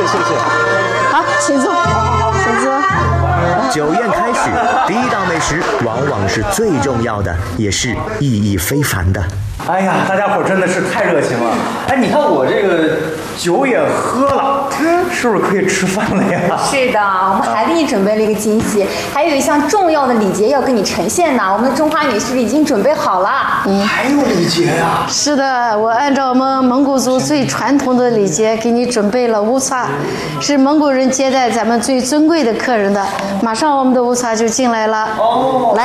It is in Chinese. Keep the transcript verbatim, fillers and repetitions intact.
谢谢谢。 好，请坐，请坐。 酒宴开始，第一道美食往往是最重要的，也是意义非凡的。 哎呀，大家伙真的是太热情了！哎，你看我这个酒也喝了，是不是可以吃饭了呀？ 是的，我们还给你准备了一个惊喜，还有一项重要的礼节要给你呈现呢。我们的中华女婿已经准备好了。 嗯，还有礼节呀？ 是的，我按照我们蒙古族最传统的礼节给你准备了乌擦，是蒙古人接待咱们最尊贵的客人的。马上我们的乌擦就进来了。哦，来。